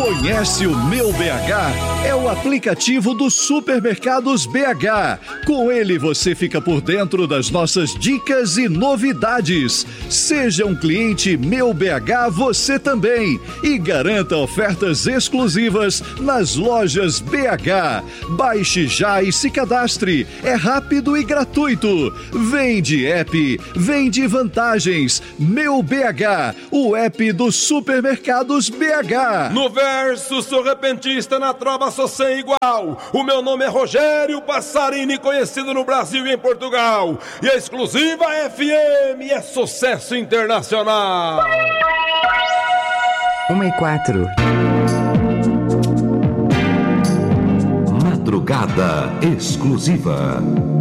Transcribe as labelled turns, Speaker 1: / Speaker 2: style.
Speaker 1: Conhece o Meu BH? É o aplicativo dos supermercados BH. Com ele você fica por dentro das nossas dicas e novidades. Seja um cliente Meu BH você também e garanta ofertas exclusivas nas lojas BH. Baixe já e se cadastre. É rápido e gratuito. Vem de app, vem de vantagens. Meu BH, o app dos supermercados BH.
Speaker 2: No verso, sou repentista, na trova sou sem igual. O meu nome é Rogério Passarini, conhecido no Brasil e em Portugal. E a exclusiva FM é sucesso internacional.
Speaker 3: 1:04.
Speaker 4: Madrugada exclusiva.